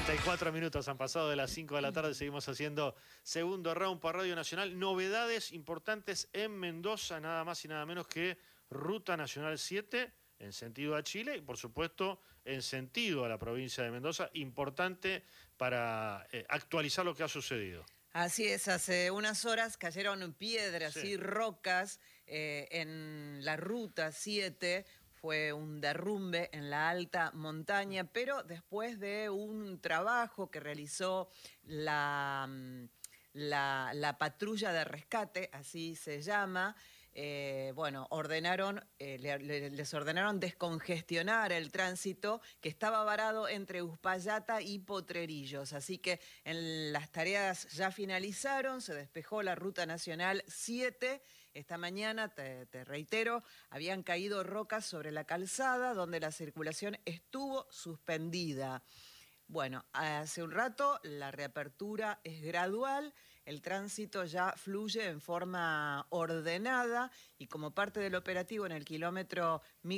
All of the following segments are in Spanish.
34 minutos han pasado de las 5 de la tarde, seguimos haciendo segundo round por Radio Nacional. Novedades importantes en Mendoza, nada más y nada menos que Ruta Nacional 7 en sentido a Chile y por supuesto en sentido a la provincia de Mendoza, importante para actualizar lo que ha sucedido. Así es, hace unas horas cayeron piedras y rocas en la Ruta 7. Fue un derrumbe en la alta montaña, pero después de un trabajo que realizó la patrulla de rescate, así se llama, bueno, les ordenaron descongestionar el tránsito que estaba varado entre Uspallata y Potrerillos. Así que las tareas ya finalizaron, se despejó la Ruta Nacional 7. Esta mañana, te reitero, habían caído rocas sobre la calzada donde la circulación estuvo suspendida. Bueno, hace un rato la reapertura es gradual, el tránsito ya fluye en forma ordenada y como parte del operativo en el kilómetro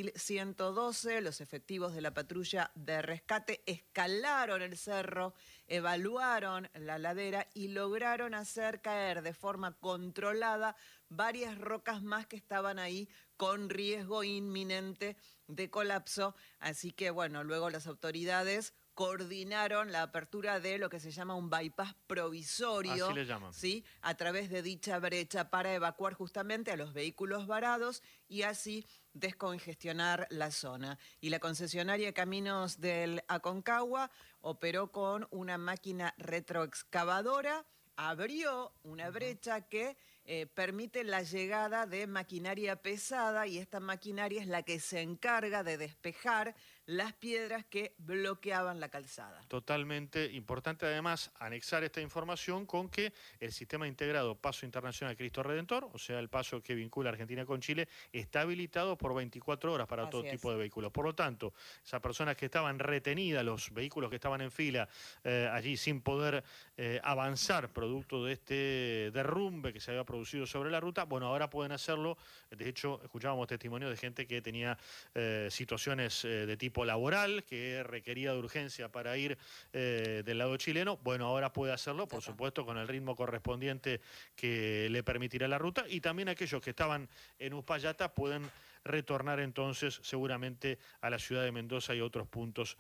1112, los efectivos de la patrulla de rescate escalaron el cerro, evaluaron la ladera y lograron hacer caer de forma controlada varias rocas más que estaban ahí con riesgo inminente de colapso. Así que, bueno, luego las autoridades coordinaron la apertura de lo que se llama un bypass provisorio, así le llaman, ¿sí?, a través de dicha brecha para evacuar justamente a los vehículos varados y así descongestionar la zona. Y la concesionaria Caminos del Aconcagua operó con una máquina retroexcavadora, abrió una brecha que permite la llegada de maquinaria pesada y esta maquinaria es la que se encarga de despejar las piedras que bloqueaban la calzada. Totalmente importante además anexar esta información con que el sistema integrado Paso Internacional Cristo Redentor, o sea el paso que vincula Argentina con Chile, está habilitado por 24 horas para todo tipo de vehículos. Por lo tanto, esas personas que estaban retenidas, los vehículos que estaban en fila allí sin poder avanzar producto de este derrumbe que se había producido sobre la ruta, bueno, ahora pueden hacerlo. De hecho, escuchábamos testimonio de gente que tenía situaciones de tipo laboral, que requería de urgencia para ir del lado chileno. Bueno, ahora puede hacerlo, por supuesto, con el ritmo correspondiente que le permitirá la ruta, y también aquellos que estaban en Uspallata pueden retornar entonces seguramente a la ciudad de Mendoza y a otros puntos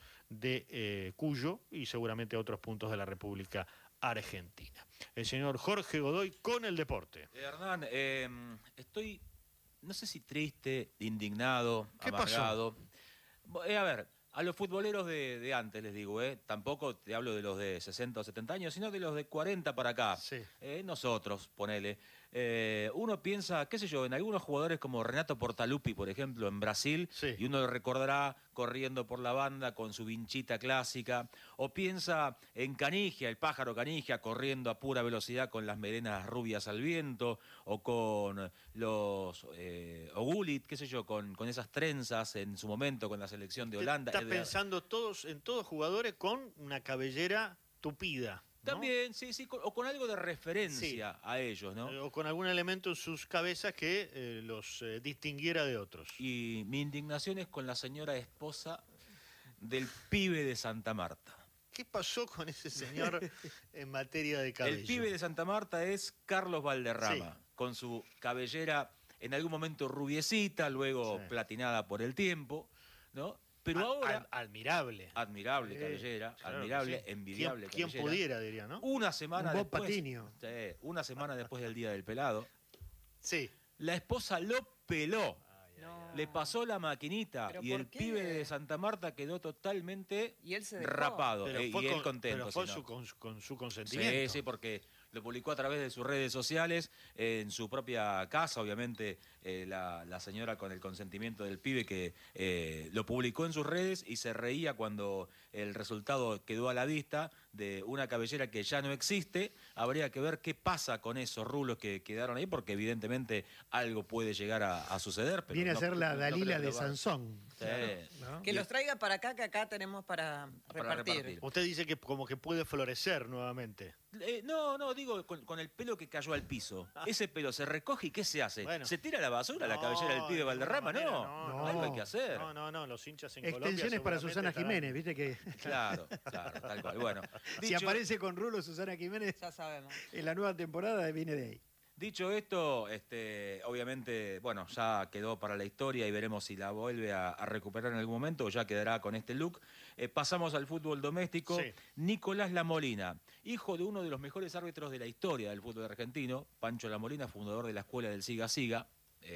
de Cuyo y seguramente a otros puntos de la República Argentina. El señor Jorge Godoy con el deporte. Hernán, estoy, no sé si triste, indignado, ¿Qué amargado. pasó? A ver, a los futboleros de antes les digo, tampoco te hablo de los de 60 o 70 años, sino de los de 40 para acá. Sí. Nosotros, ponele. Uno piensa, qué sé yo, en algunos jugadores como Renato Portaluppi, por ejemplo, en Brasil, sí, y uno lo recordará corriendo por la banda con su vinchita clásica, o piensa en Canigia, el pájaro Canigia, corriendo a pura velocidad con las melenas rubias al viento, o con los Ogulit, qué sé yo, con esas trenzas en su momento con la selección de Holanda. Estás pensando en todos jugadores con una cabellera tupida, ¿no? También, sí, o con algo de referencia a ellos, ¿no? O con algún elemento en sus cabezas que los distinguiera de otros. Y mi indignación es con la señora esposa del pibe de Santa Marta. ¿Qué pasó con ese señor en materia de cabello? El pibe de Santa Marta es Carlos Valderrama, con su cabellera en algún momento rubiecita, luego platinada por el tiempo, ¿no? Pero ahora... Admirable. Admirable cabellera, claro, admirable, envidiable ¿Quién cabellera. pudiera, diría, ¿no? Una semana Un Bob después... Patiño. Una semana después del Día del Pelado, sí, la esposa lo peló. No. Le pasó la maquinita y el pibe de Santa Marta quedó totalmente y él se dejó. rapado. pero Y fue él contento. Pero fue si no. con su consentimiento. Sí, porque lo publicó a través de sus redes sociales, en su propia casa, obviamente, la señora con el consentimiento del pibe que lo publicó en sus redes y se reía cuando el resultado quedó a la vista de una cabellera que ya no existe. Habría que ver qué pasa con esos rulos que quedaron ahí, porque evidentemente algo puede llegar a suceder. Pero viene a ser la no Dalila creo que de lo va. Sansón. Sí. ¿No? Que los traiga para acá, que acá tenemos para repartir. Usted dice que como que puede florecer nuevamente. No, digo, con el pelo que cayó al piso. Ese pelo se recoge y ¿qué se hace? Bueno. Se tira a la basura, la cabellera del pibe Valderrama, no. Algo hay que hacer. No, los hinchas en Colombia. Extensiones para Susana Jiménez, viste que. Claro, tal cual. Bueno, si aparece con rulo Susana Jiménez, ya sabemos. En la nueva temporada viene de ahí. Dicho esto, obviamente, bueno, ya quedó para la historia y veremos si la vuelve a recuperar en algún momento o ya quedará con este look. Pasamos al fútbol doméstico. Sí. Nicolás Lamolina, hijo de uno de los mejores árbitros de la historia del fútbol argentino, Pancho Lamolina, fundador de la escuela del Siga Siga,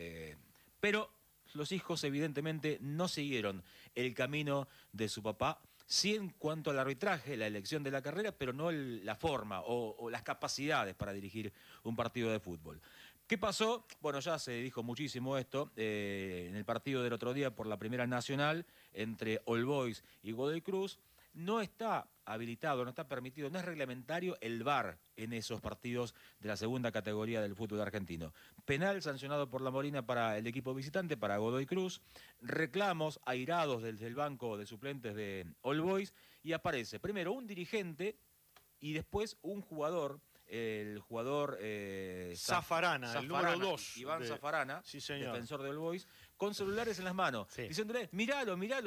pero los hijos evidentemente no siguieron el camino de su papá. Sí en cuanto al arbitraje, la elección de la carrera, pero no la forma o las capacidades para dirigir un partido de fútbol. ¿Qué pasó? Bueno, ya se dijo muchísimo esto en el partido del otro día por la Primera Nacional entre All Boys y Godoy Cruz. No está habilitado, no está permitido, no es reglamentario el VAR en esos partidos de la segunda categoría del fútbol argentino. Penal sancionado por Lamolina para el equipo visitante, para Godoy Cruz. Reclamos airados desde el banco de suplentes de All Boys. Y aparece primero un dirigente y después un jugador, el jugador Zafarana, el número 2. Iván Zafarana, sí, señor, defensor de All Boys, con celulares en las manos, sí, diciéndole, mirá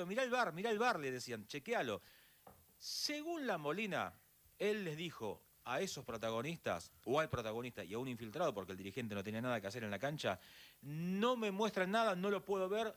el VAR, le decían, chequealo. Según Lamolina, él les dijo a esos protagonistas, o al protagonista y a un infiltrado, porque el dirigente no tenía nada que hacer en la cancha, no me muestran nada, no lo puedo ver,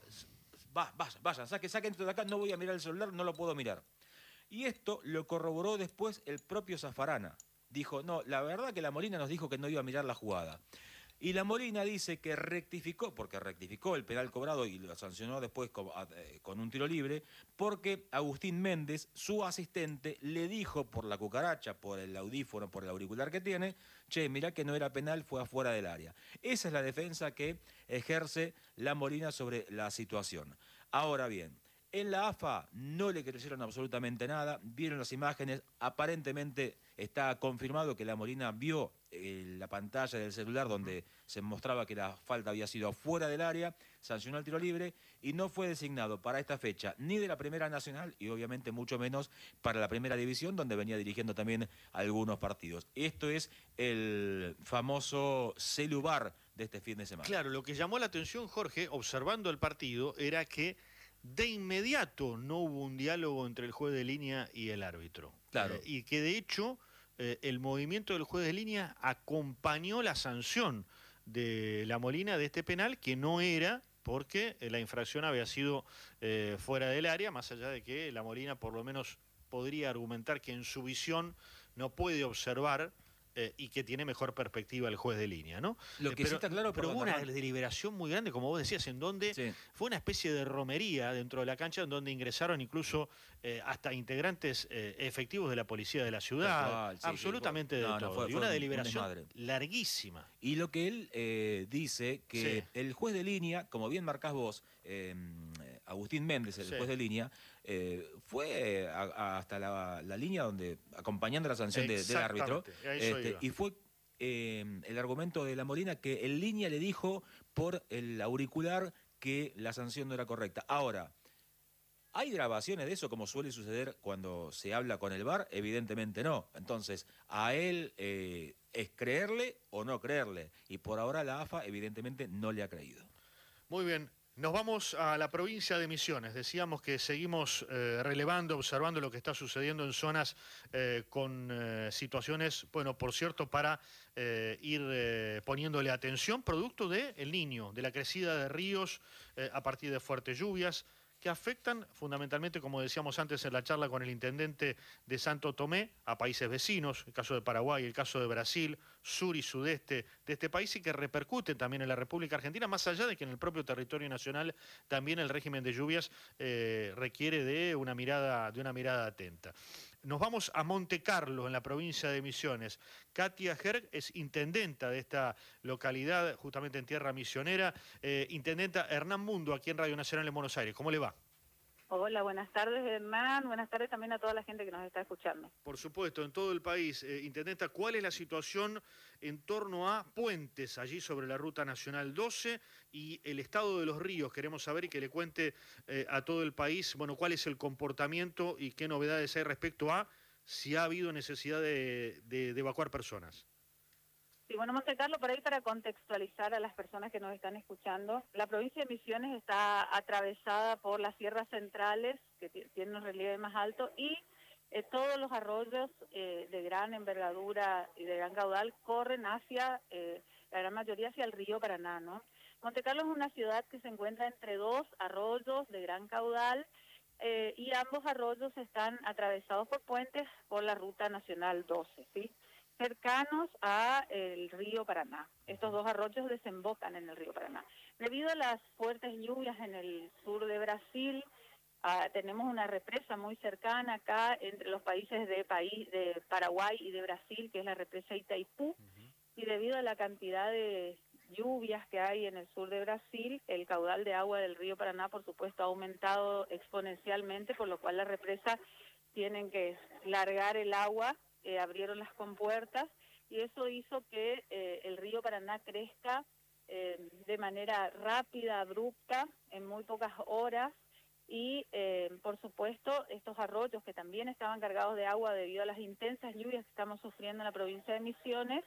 vayan, saquen esto de acá, no voy a mirar el celular, no lo puedo mirar. Y esto lo corroboró después el propio Zafarana. Dijo, no, la verdad que Lamolina nos dijo que no iba a mirar la jugada. Y Lamolina dice que rectificó, porque rectificó el penal cobrado y lo sancionó después con un tiro libre, porque Agustín Méndez, su asistente, le dijo por la cucaracha, por el audífono, por el auricular que tiene, che, mirá que no era penal, fue afuera del área. Esa es la defensa que ejerce Lamolina sobre la situación. Ahora bien, en la AFA no le creyeron absolutamente nada, vieron las imágenes, aparentemente está confirmado que Lamolina vio la pantalla del celular donde se mostraba que la falta había sido afuera del área, sancionó el tiro libre y no fue designado para esta fecha ni de la Primera Nacional y obviamente mucho menos para la Primera División, donde venía dirigiendo también algunos partidos. Esto es el famoso celular de este fin de semana. Claro, lo que llamó la atención, Jorge, observando el partido, era que de inmediato no hubo un diálogo entre el juez de línea y el árbitro. Claro. Y que de hecho el movimiento del juez de línea acompañó la sanción de Lamolina de este penal, que no era porque la infracción había sido fuera del área, más allá de que Lamolina por lo menos podría argumentar que en su visión no puede observar y que tiene mejor perspectiva el juez de línea, ¿no? Lo que sí está claro, pero hubo una deliberación muy grande, como vos decías, en donde fue una especie de romería dentro de la cancha, en donde ingresaron incluso hasta integrantes efectivos de la policía de la ciudad, absolutamente de todo. Y una deliberación larguísima. Y lo que él dice, que el juez de línea, como bien marcás vos, Agustín Méndez, el juez de línea, fue hasta la línea donde acompañando la sanción del árbitro, y fue el argumento de Lamolina que el línea le dijo por el auricular que la sanción no era correcta. Ahora, ¿hay grabaciones de eso como suele suceder cuando se habla con el VAR? Evidentemente no. Entonces, a él es creerle o no creerle. Y por ahora la AFA evidentemente no le ha creído. Muy bien. Nos vamos a la provincia de Misiones. Decíamos que seguimos relevando, observando lo que está sucediendo en zonas con situaciones, bueno, por cierto, para ir poniéndole atención, producto de El Niño, de la crecida de ríos a partir de fuertes lluvias, que afectan fundamentalmente, como decíamos antes en la charla con el intendente de Santo Tomé, a países vecinos, el caso de Paraguay, el caso de Brasil, sur y sudeste de este país, y que repercuten también en la República Argentina, más allá de que en el propio territorio nacional también el régimen de lluvias requiere de una mirada atenta. Nos vamos a Monte Carlo, en la provincia de Misiones. Katia Herg es intendenta de esta localidad, justamente en tierra misionera. Intendenta, Hernán Mundo, aquí en Radio Nacional en Buenos Aires. ¿Cómo le va? Hola, buenas tardes, Hernán. Buenas tardes también a toda la gente que nos está escuchando. Por supuesto, en todo el país. Intendenta, ¿cuál es la situación en torno a puentes allí sobre la Ruta Nacional 12 y el estado de los ríos? Queremos saber y que le cuente a todo el país, bueno, cuál es el comportamiento y qué novedades hay respecto a si ha habido necesidad de evacuar personas. Sí, bueno, Monte Carlo, por ahí para contextualizar a las personas que nos están escuchando, la provincia de Misiones está atravesada por las sierras centrales, que tienen un relieve más alto, y todos los arroyos de gran envergadura y de gran caudal corren hacia, la gran mayoría hacia el río Paraná, ¿no? Monte Carlo es una ciudad que se encuentra entre dos arroyos de gran caudal, y ambos arroyos están atravesados por puentes por la Ruta Nacional 12, ¿sí? Cercanos a el río Paraná. Estos dos arroyos desembocan en el río Paraná. Debido a las fuertes lluvias en el sur de Brasil, tenemos una represa muy cercana acá entre los países de Paraguay y de Brasil, que es la represa Itaipú, y debido a la cantidad de lluvias que hay en el sur de Brasil, el caudal de agua del río Paraná, por supuesto, ha aumentado exponencialmente, por lo cual la represa tienen que largar el agua, abrieron las compuertas, y eso hizo que el río Paraná crezca de manera rápida, abrupta, en muy pocas horas, y por supuesto estos arroyos que también estaban cargados de agua debido a las intensas lluvias que estamos sufriendo en la provincia de Misiones,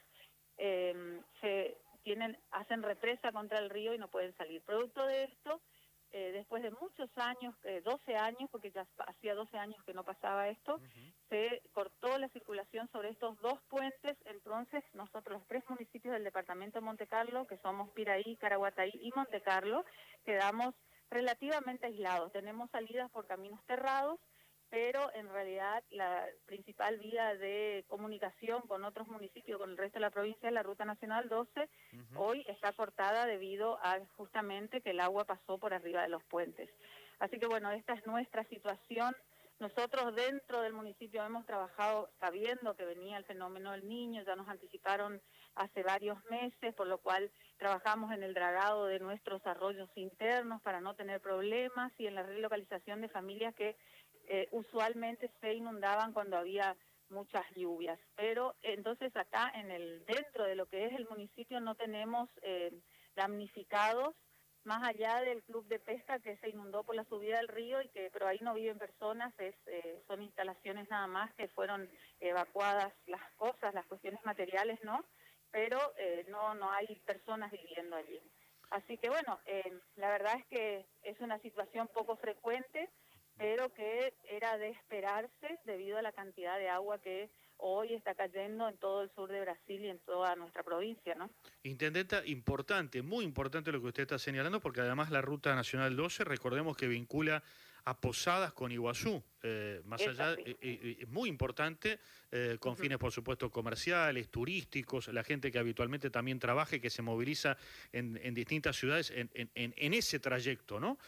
hacen represa contra el río y no pueden salir. Producto de esto, después de muchos años, 12 años, porque ya hacía 12 años que no pasaba esto, se cortó la circulación sobre estos dos puentes. Entonces nosotros, los 3 municipios del departamento de Monte Carlo, que somos Piraí, Caraguatay y Monte Carlo, quedamos relativamente aislados. Tenemos salidas por caminos cerrados, pero en realidad la principal vía de comunicación con otros municipios, con el resto de la provincia, la Ruta Nacional 12, hoy está cortada debido a justamente que el agua pasó por arriba de los puentes. Así que bueno, esta es nuestra situación. Nosotros dentro del municipio hemos trabajado sabiendo que venía el fenómeno del Niño, ya nos anticiparon hace varios meses, por lo cual trabajamos en el dragado de nuestros arroyos internos para no tener problemas y en la relocalización de familias que usualmente se inundaban cuando había muchas lluvias. Pero entonces acá dentro de lo que es el municipio no tenemos damnificados, más allá del club de pesca que se inundó por la subida del río, pero ahí no viven personas, son instalaciones nada más que fueron evacuadas las cosas, las cuestiones materiales, ¿no? Pero no hay personas viviendo allí. Así que bueno, la verdad es que es una situación poco frecuente, pero que era de esperarse debido a la cantidad de agua que hoy está cayendo en todo el sur de Brasil y en toda nuestra provincia, ¿no? Intendenta, importante, muy importante lo que usted está señalando, porque además la Ruta Nacional 12, recordemos que vincula a Posadas con Iguazú, más allá, muy importante, con fines, por supuesto, comerciales, turísticos, la gente que habitualmente también trabaja y que se moviliza en distintas ciudades en ese trayecto, ¿no?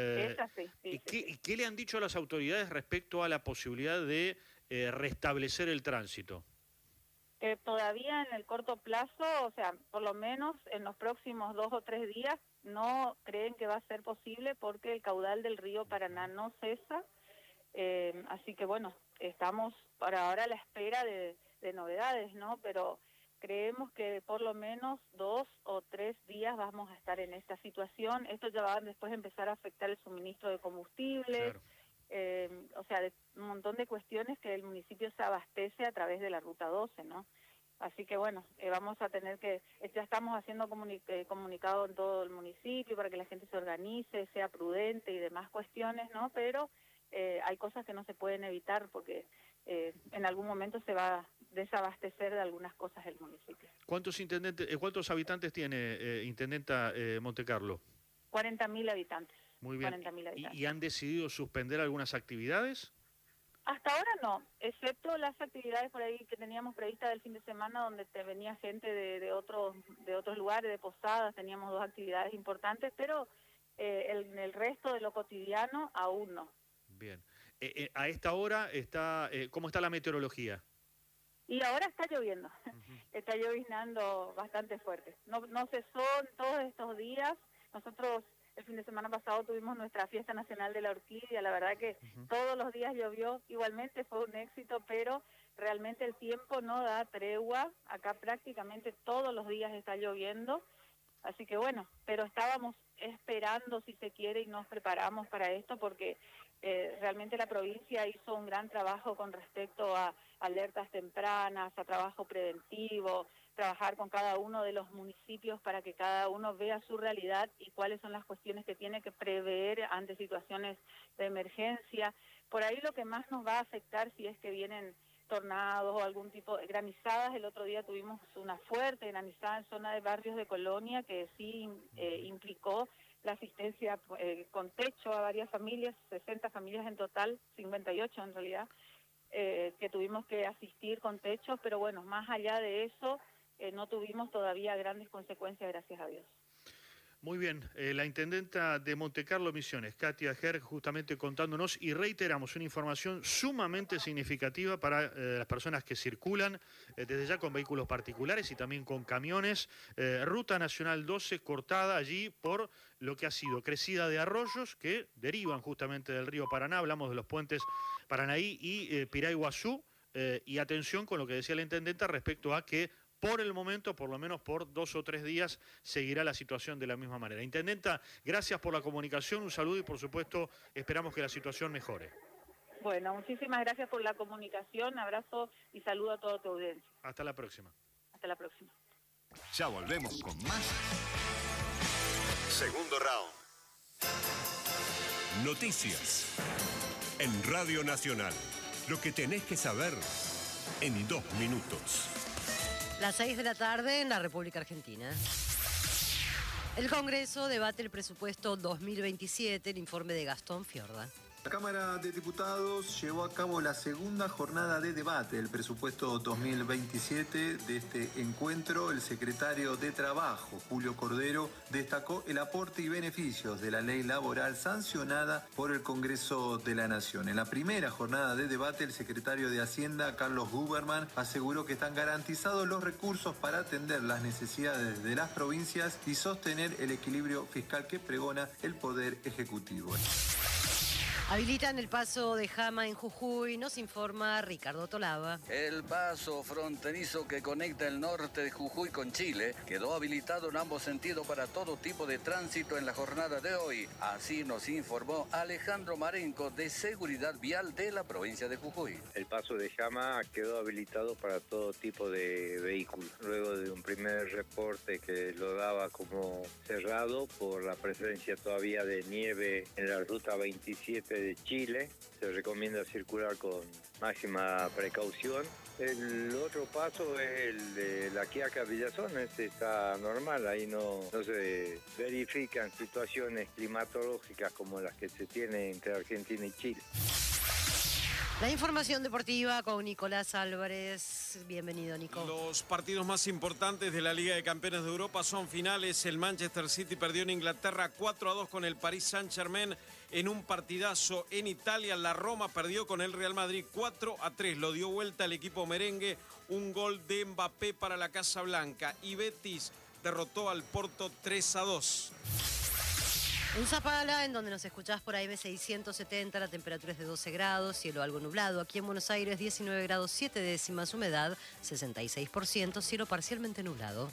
¿Y qué le han dicho a las autoridades respecto a la posibilidad de restablecer el tránsito? Todavía en el corto plazo, o sea, por lo menos en los próximos 2 o 3 días, no creen que va a ser posible porque el caudal del río Paraná no cesa. Así que bueno, estamos por ahora a la espera de novedades, ¿no? Pero creemos que por lo menos 2 o 3 días vamos a estar en esta situación. Esto ya va a después empezar a afectar el suministro de combustibles. Claro. O sea, de un montón de cuestiones que el municipio se abastece a través de la Ruta 12, ¿no? Así que bueno, vamos a tener que, ya estamos haciendo comunicado en todo el municipio para que la gente se organice, sea prudente y demás cuestiones, ¿no? Pero hay cosas que no se pueden evitar porque en algún momento se va a desabastecer de algunas cosas el municipio. ¿Cuántos habitantes tiene, Intendenta, Monte Carlo? 40.000 habitantes. Muy bien. ¿Y han decidido suspender algunas actividades? Hasta ahora no, excepto las actividades por ahí que teníamos previstas del fin de semana, donde venía gente de otros lugares, de Posadas, teníamos 2 actividades importantes, pero en el resto de lo cotidiano aún no. Bien. A esta hora ¿cómo está la meteorología? Y ahora está lloviendo, está lloviznando bastante fuerte. No cesó en todos estos días. Nosotros el fin de semana pasado tuvimos nuestra fiesta nacional de la orquídea, la verdad que todos los días llovió, igualmente fue un éxito, pero realmente el tiempo no da tregua, acá prácticamente todos los días está lloviendo, así que bueno, pero estábamos esperando, si se quiere, y nos preparamos para esto, porque Realmente la provincia hizo un gran trabajo con respecto a alertas tempranas, a trabajo preventivo, trabajar con cada uno de los municipios para que cada uno vea su realidad y cuáles son las cuestiones que tiene que prever ante situaciones de emergencia. Por ahí lo que más nos va a afectar si es que vienen tornados o algún tipo de granizadas. El otro día tuvimos una fuerte granizada en zona de Barrios de Colonia que sí implicó la asistencia con techo a varias familias, 60 familias en total, 58 en realidad, que tuvimos que asistir con techos, pero bueno, más allá de eso, no tuvimos todavía grandes consecuencias, gracias a Dios. Muy bien, la intendenta de Montecarlo Misiones, Katia Herg, justamente contándonos y reiteramos una información sumamente significativa para las personas que circulan desde ya con vehículos particulares y también con camiones. Ruta Nacional 12 cortada allí por lo que ha sido crecida de arroyos que derivan justamente del río Paraná. Hablamos de los puentes Paranaí y Piraiguazú. Y atención con lo que decía la intendenta respecto a que por el momento, por lo menos por 2 o 3 días, seguirá la situación de la misma manera. Intendenta, gracias por la comunicación, un saludo y por supuesto esperamos que la situación mejore. Bueno, muchísimas gracias por la comunicación, abrazo y saludo a toda tu audiencia. Hasta la próxima. Hasta la próxima. Ya volvemos con más. Segundo round. Noticias en Radio Nacional. Lo que tenés que saber en 2 minutos. Las 6 de la tarde en la República Argentina. El Congreso debate el presupuesto 2027, el informe de Gastón Fiorda. La Cámara de Diputados llevó a cabo la segunda jornada de debate del presupuesto 2027. De este encuentro, el secretario de Trabajo, Julio Cordero, destacó el aporte y beneficios de la ley laboral sancionada por el Congreso de la Nación. En la primera jornada de debate, el secretario de Hacienda, Carlos Guberman, aseguró que están garantizados los recursos para atender las necesidades de las provincias y sostener el equilibrio fiscal que pregona el Poder Ejecutivo. Habilitan el paso de Jama en Jujuy, nos informa Ricardo Tolaba. El paso fronterizo que conecta el norte de Jujuy con Chile quedó habilitado en ambos sentidos para todo tipo de tránsito en la jornada de hoy. Así nos informó Alejandro Marenco de Seguridad Vial de la provincia de Jujuy. El paso de Jama quedó habilitado para todo tipo de vehículos. Luego de un primer reporte que lo daba como cerrado por la presencia todavía de nieve en la ruta 27 de Chile, se recomienda circular con máxima precaución. El otro paso es el de La Quiaca Villazón, este está normal, ahí no se verifican situaciones climatológicas como las que se tienen entre Argentina y Chile. La información deportiva con Nicolás Álvarez. Bienvenido, Nico. Los partidos más importantes de la Liga de Campeones de Europa son finales. El Manchester City perdió en Inglaterra 4-2 con el Paris Saint-Germain en un partidazo. En Italia, la Roma perdió con el Real Madrid 4-3. Lo dio vuelta el equipo merengue. Un gol de Mbappé para la Casa Blanca. Y Betis derrotó al Porto 3-2. En Zapala, en donde nos escuchás por AM 670, la temperatura es de 12 grados, cielo algo nublado. Aquí en Buenos Aires, 19 grados 7 décimas, humedad 66%, cielo parcialmente nublado.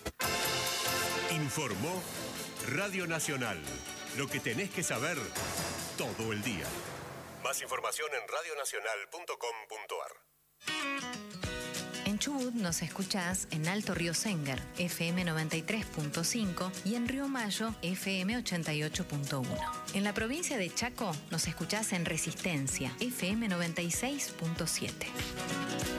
Informó Radio Nacional. Lo que tenés que saber todo el día. Más información en radionacional.com.ar. En Chubut nos escuchás en Alto Río Sengar, FM 93.5 y en Río Mayo, FM 88.1. En la provincia de Chaco nos escuchás en Resistencia, FM 96.7.